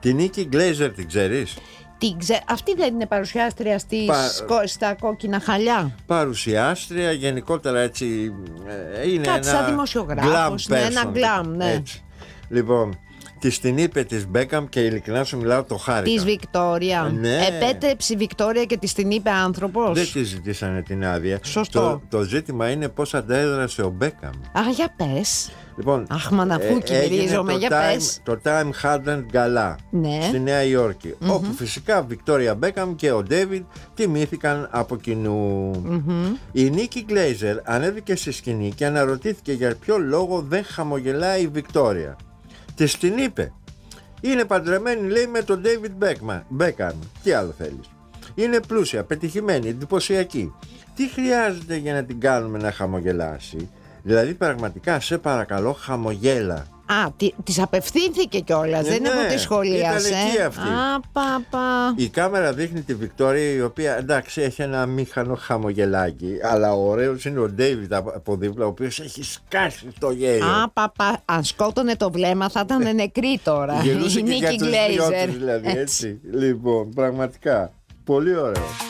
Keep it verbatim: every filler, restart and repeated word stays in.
Την Νίκη Γκλέιζερ την ξέρεις? Την ξε... Αυτή δεν είναι παρουσιάστρια στις... Πα... στα κόκκινα χαλιά? Παρουσιάστρια, γενικότερα έτσι. Είναι κάτι ένα σαν δημοσιογράφος, ναι, ένα γκλάμ, ναι. Έτσι. Λοιπόν, της την είπε της Μπέκαμ και ειλικρινά σου μιλάω, το χάρηκα. Της Βικτόρια. Ναι. Επέτρεψε η Βικτόρια και της την είπε άνθρωπος. Δεν τη ζητήσανε την άδεια. Σωστό. Το, το ζήτημα είναι πώς αντέδρασε ο Μπέκαμ. Α, για πες. Λοιπόν, Αχ, μαναφούκι μυρίζομαι, για time, πες. το Time Hardened Gala, ναι, στη Νέα Υόρκη, mm-hmm. όπου φυσικά Βικτόρια Μπέκαμ και ο Ντέιβιντ τιμήθηκαν από κοινού. Mm-hmm. Η Νίκη Γκλέιζερ ανέβηκε στη σκηνή και αναρωτήθηκε για ποιο λόγο δεν χαμογελάει η Βικτόρια. Της την είπε, είναι παντρεμένη, λέει, με τον Ντέιβιντ Μπέκαμ. Τι άλλο θέλεις? Είναι πλούσια, πετυχημένη, εντυπωσιακή. Τι χρειάζεται για να την κάνουμε να χαμογελάσει? Δηλαδή πραγματικά σε παρακαλώ, χαμογέλα. Α, της απευθύνθηκε κιόλας, ναι, δεν είναι που τη σχολίασε. Ήταν εκεί αυτή. Α, παπα. Η κάμερα δείχνει τη Βικτόρια, η οποία εντάξει έχει ένα μήχανο χαμογελάκι, αλλά ο ωραίος είναι ο Ντέιβιντ από δίπλα, ο οποίος έχει σκάσει στο γέλιο. Α, παπα, αν σκότωνε το βλέμμα θα ήταν νεκρή τώρα. Γελούσε η και Νίκη για τους δυο τους δηλαδή, έτσι. Λοιπόν, πραγματικά πολύ ωραίο.